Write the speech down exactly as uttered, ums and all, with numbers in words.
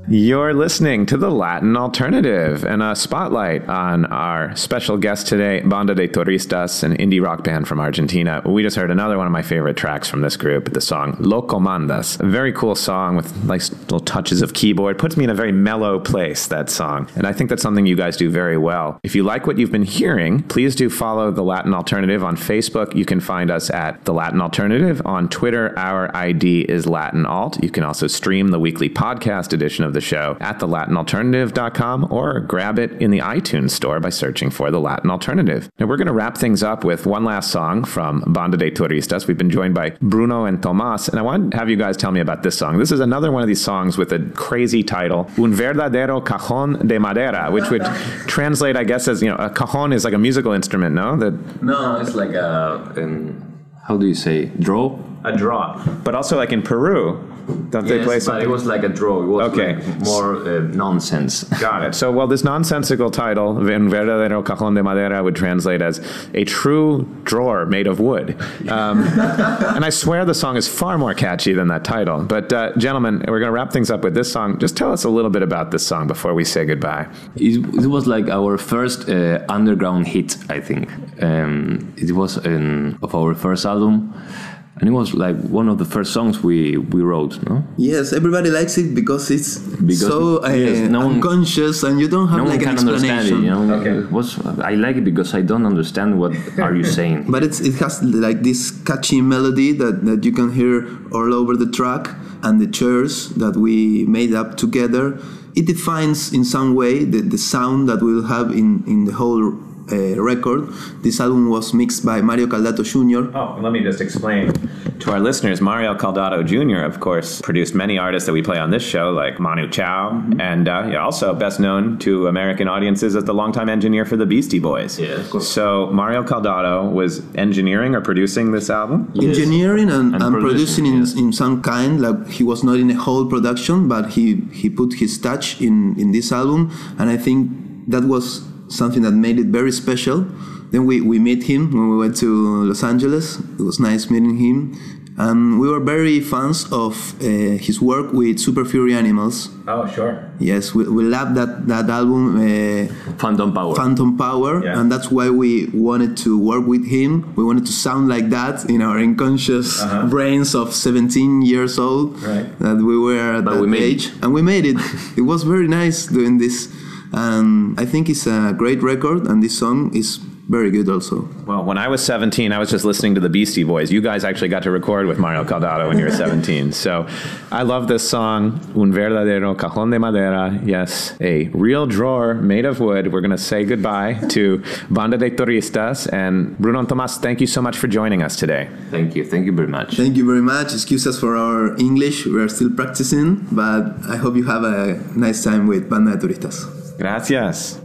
You're listening to the Latin Alternative and a spotlight on our special guest today, Banda de Turistas, an indie rock band from Argentina. We just heard another one of my favorite tracks from this group, the song Loco Mandas. A very cool song with nice little touches of keyboard. Puts me in a very mellow place, that song. And I think that's something you guys do very well. If you like what you've been hearing, please do follow the Latin Alternative on Facebook. You can find us at the Latin Alternative. On Twitter, our I D is Latin Alt. You can also stream the weekly podcast edition of the show at the latin alternative dot com or grab it in the iTunes store by searching for the Latin Alternative. Now we're going to wrap things up with one last song from Banda de Turistas. We've been joined by Bruno and Tomas, and I want to have you guys tell me about this song. This is another one of these songs with a crazy title, Un Verdadero Cajón de Madera, which would translate, I guess, as, you know, a cajon is like a musical instrument, no? That No, it's like a, um, how do you say, draw? A draw. But also like in Peru, don't they yes, play but something? it was like a draw. It was Okay. like more uh, nonsense. Got it. So, well, this nonsensical title, Un Verdadero Cajón de Madera, would translate as a true drawer made of wood. Um, and I swear the song is far more catchy than that title. But, uh, gentlemen, we're going to wrap things up with this song. Just tell us a little bit about this song before we say goodbye. It, it was like our first uh, underground hit, I think. Um, it was um, of our first album. And it was like one of the first songs we, we wrote, no? Yes, everybody likes it because it's Because so uh, yes, no one- unconscious and you don't have No like one an can understand it, explanation. you know? Okay. It was, I like it because I don't understand what are you saying. But it's, it has like this catchy melody that, that you can hear all over the track, and the chairs that we made up together. It defines in some way the, the sound that we'll have in, in the whole uh, record. This album was mixed by Mario Caldato Junior Oh, let me just explain to our listeners. Mario Caldato Junior, of course, produced many artists that we play on this show, like Manu Chao, mm-hmm. and uh, yeah, also best known to American audiences as the longtime engineer for the Beastie Boys. Yeah, of course. So Mario Caldato was engineering or producing this album? Yes. Engineering and, And and producing, producing, in, yes. in some kind, like he was not in a whole production, but he, he put his touch in, in this album, and I think that was something that made it very special. Then we, we met him when we went to Los Angeles. It was nice meeting him. And we were very fans of uh, his work with Super Fury Animals. Oh, sure. Yes, we, we loved that, that album, uh, Phantom Power. Phantom Power, Yeah. and that's why we wanted to work with him. We wanted to sound like that in our unconscious Uh-huh. brains of seventeen years old, Right. that we were at But that we made age. And we made it. It was very nice doing this. And I think it's a great record, and this song is very good also. Well, when I was seventeen, I was just listening to the Beastie Boys. You guys actually got to record with Mario Caldato when you were seventeen. So I love this song, Un Verdadero Cajón de Madera. Yes, a real drawer made of wood. We're going to say goodbye to Banda de Turistas. And Bruno and Tomas, thank you so much for joining us today. Thank you. Thank you very much. Thank you very much. Excuse us for our English. We are still practicing, but I hope you have a nice time with Banda de Turistas. Gracias.